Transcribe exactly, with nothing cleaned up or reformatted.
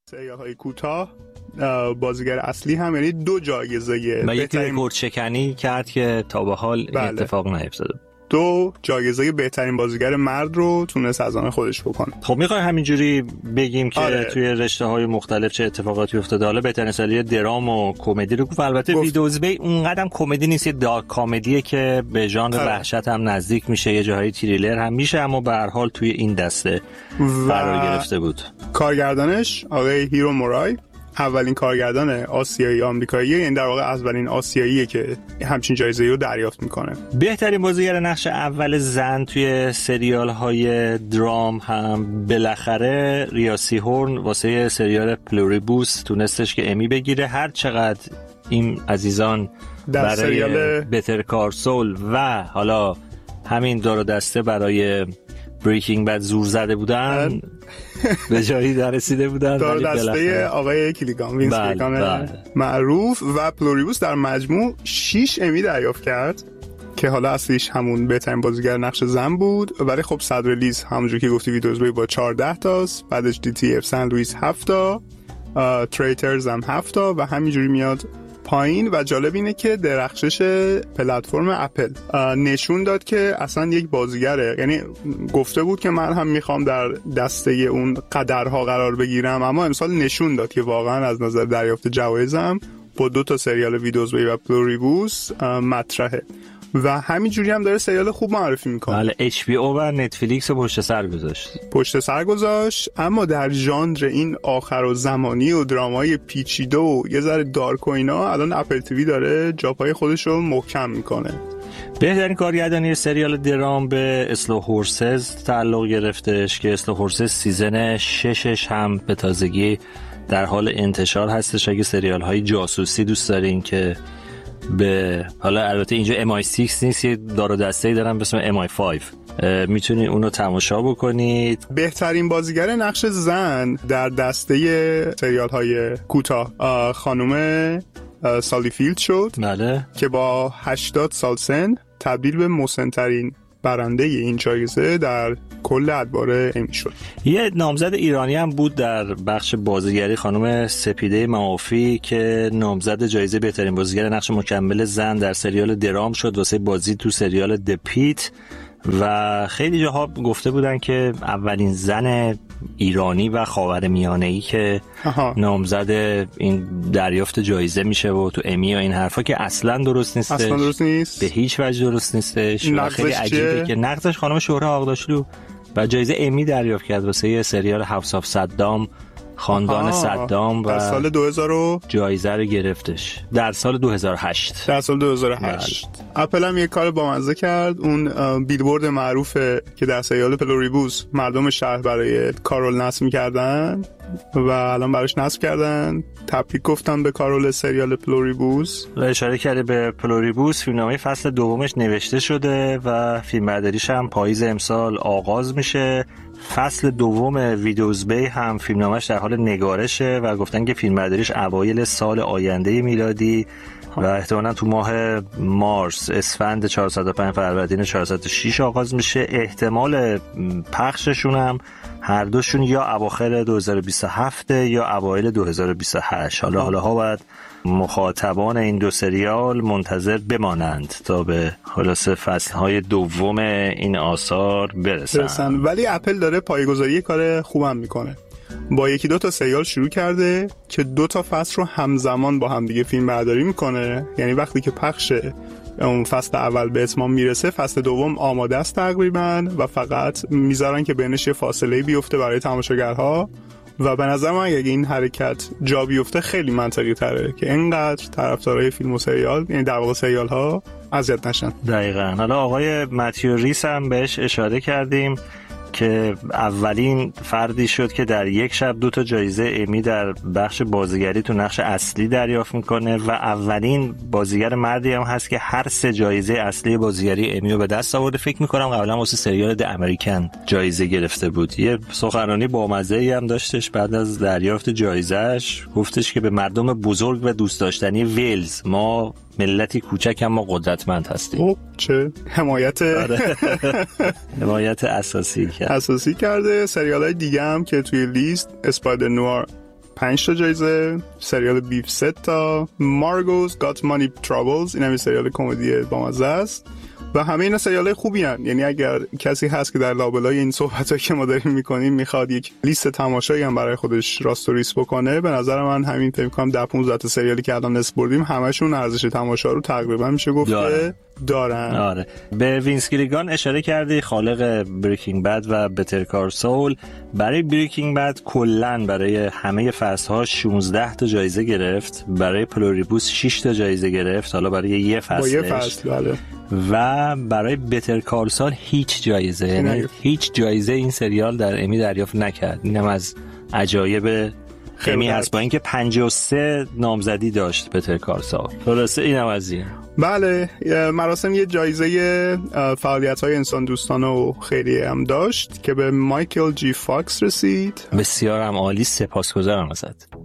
سریال‌های کوتاه بازیگر اصلی هم یعنی دو جایزه و یک رکورد شکنی کرد که تا به حال بله. اتفاق نیفتاده. دو جایزه بهترین بازیگر مرد رو تونست از آن خودش بکنه. خب میخوای همینجوری بگیم که آره. توی رشته‌های مختلف چه اتفاقاتی افتاده؟ حالا بهترین سریال درام و کمدی رو گفت. البته ویدوزبی اونقدرم کمدی نیست، یه دارک کمدیه که به ژانر آره. وحشت هم نزدیک میشه، یه جاهای تریلر هم میشه، اما به هر حال توی این دسته قرار گرفته بود. کارگردانش آقای هیرو مورای، اولین کارگردان آسیایی آمریکاییه، یعنی در واقع اولین آسیاییه که همچین جایزه‌ای رو دریافت میکنه. بهترین بازیگر نقش اول زن توی سریال های درام هم بالاخره ریا سیهورن واسه سریال پلوریبوس تونستش که امی بگیره. هر چقدر این عزیزان برای سریال بتر کار سول و حالا همین دار و دسته برای بریکینگ بد زور زده بودن به جایی در رسیده بودن. دار دسته آقای کلیگان وینس کلیگان معروف و پلوریبوس در مجموع شش امی دریافت کرد که حالا اصلیش همون بهترین بازیگر نقش زن بود، ولی خب صدر لیست همونجور که گفتی ویدوزبی با چهارده تاست، بعدش دی تی اف سن لوئیس هفت تا، تریترز هم هفت تا و همینجوری میاد پایین. و جالب اینه که درخشش پلتفرم اپل نشون داد که اصلا یک بازیگره، یعنی گفته بود که من هم میخوام در دسته اون قدرها قرار بگیرم، اما امسال نشون داد که واقعا از نظر دریافت جوایزم با دو تا سریال ویدوزبی و پلوریبوس مطرحه و همینجوری هم داره سریال خوب معرفی میکنه. بله، اچ بی او و نتفلیکس پشت سر گذاشت. پشت سر گذاشت اما در ژانر این آخر و زمانی و درامای پیچیده و یه ذره دارک و اینا الان اپل تیوی داره جاپای خودش رو محکم میکنه. بهترین کارگردانی سریال درام به اسلو هورسز تعلق گرفتش که اسلو هورسز سیزن ششش هم به تازگی در حال انتشار هستش. اگه سریال های جاسوسی دوست دارین که به حالا البته اینجا ام آی شش نیست، یه دار و دسته‌ای دارن به اسم ام آی پنج، میتونید اونو تماشا بکنید. بهترین بازیگر نقش زن در دسته سریال های کوتاه خانم سالی فیلد شد. بله. که با هشتاد سال سن تبدیل به مسن‌ترین برنده این جایزه در کل ادوار امی شد. یه نامزد ایرانی هم بود در بخش بازیگری، خانم سپیده معافی که نامزد جایزه بهترین بازیگر نقش مکمل زن در سریال درام شد واسه بازی تو سریال دپیت و خیلی جاها گفته بودن که اولین زن ایرانی و خاورمیانه‌ای که آها. نامزد این دریافت جایزه میشه و تو امی و این حرفا که اصلا درست نیستش. اصلا درست نیست. به هیچ وجه درست نیستش. خیلی عجیبه که نقدش خانم شهره آقداشلو و جایزه امی دریافت کرد واسه یه سریال هاوس آف صدام، خاندان صدام، و در سال دو هزار جایزه رو گرفتش در سال دو هزار و هشت. در سال دو هزار و هشت اپل هم یه کار بامزه کرد، اون بیلبورد معروفه که در سریال پلوریبوس مردم شهر برای کارول نصب می‌کردن و الان براش نصب کردن، تبریک گفتم به کارول سریال پلوریبوس و اشاره کرده به پلوریبوس. فیلمنامه فصل دومش نوشته شده و فیلمبرداریش هم پاییز امسال آغاز میشه. فصل دوم ویدوزبی هم فیلمنامه‌اش در حال نگارشه و گفتن که فیلمبرداریش اوایل سال آینده میلادی و احتمالاً تو ماه مارس اسفند چهارصد و پنج فروردین چهارصد و شش آغاز میشه. احتمال پخششون هم هر دوشون یا اواخر دو هزار و بیست و هفت یا اوایل دو هزار و بیست و هشت. حالا حالا ها باید مخاطبان این دو سریال منتظر بمانند تا به خلاصه فصل‌های دوم این آثار برسن. برسن. ولی اپل داره پایه‌گذاری کار خوبم میکنه. با یکی دو تا سریال شروع کرده که دو تا فصل رو همزمان با هم دیگه فیلم برداری میکنه، یعنی وقتی که پخش اون فصل اول به اتمام میرسه فصل دوم آماده است تقریبا و فقط میذارن که بینش یه فاصله بیفته برای تماشاگرها و به نظر من اگه این حرکت جا بیفته خیلی منطقی تره که اینقدر طرفدارای فیلم و سریال، یعنی در واقع سریال ها، اذیت نشن. دقیقاً. حالا آقای متیو ریس هم بهش اشاره کردیم که اولین فردی شد که در یک شب دو تا جایزه امی در بخش بازیگری تو نقش اصلی دریافت میکنه و اولین بازیگر مردی هم هست که هر سه جایزه اصلی بازیگری امی رو به دست آورده. فکر میکنم قبلا واسه سریال د امریکن جایزه گرفته بود. یه سخنرانی بامزه‌ای هم داشتش بعد از دریافت جایزه‌اش، گفتش که به مردم بزرگ و دوست داشتنی ویلز، ما ملتی کوچک اما قدرتمند هستیم. اوه چه حمایت حمایت اساسی کرد. اساسی کرده. سریال‌های دیگه هم که توی لیست اسپایدر نوار پنج تا جایزه، سریال بیف سه تا، مارگوز گات مانی ترابلز این هم سریال کمدی بامزه است و همه اینا سریالای خوبی هن. یعنی اگر کسی هست که در لابلای این صحبتایی که ما داریم میکنیم میخواد یک لیست تماشایی هم برای خودش راست و ریس بکنه، به نظر من همین فکر کنم ده پانزده تا سریالی که الان اسپردیم همشون ارزش تماشا رو تقریبا میشه گفت دارن. دارن آره. به وینس گیلیگان اشاره کردی، خالق بریکینگ بد و بتر کال سول. برای بریکینگ بد کلا برای همه فصل‌ها شانزده تا جایزه گرفت، برای پلوریبوس شش تا جایزه گرفت، حالا برای یه فصلش، با یه فصل بله. و برای بتر کال سول هیچ جایزه، یعنی هیچ جایزه این سریال در امی دریافت نکرد. اینم از عجایب امی هست، با اینکه پنجاه و سه نامزدی داشت بتر کال سول. خلاصه اینم از این. بله، مراسم یه جایزه فعالیت‌های انسان دوستانه و خیریه هم داشت که به مایکل جی فاکس رسید. بسیار هم عالی، سپاسگزارم ازت.